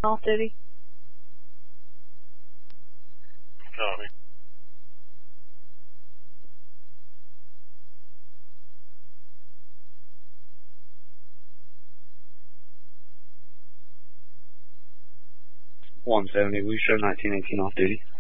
Off duty. Copy. $170, we show 1918 off duty.